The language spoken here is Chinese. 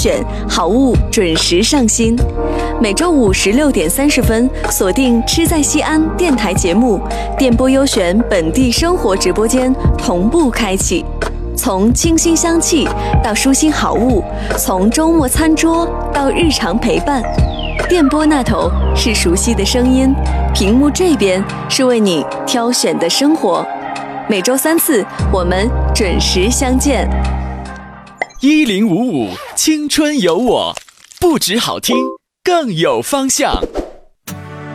选好物准时上新。每周五16点30分，锁定吃在西安电台节目，电波优选本地生活直播间同步开启。从清新香气到舒心好物，从周末餐桌到日常陪伴，电波那头是熟悉的声音，屏幕这边是为你挑选的生活。每周3次，我们准时相见。 1055青春有我，不止好听，更有方向。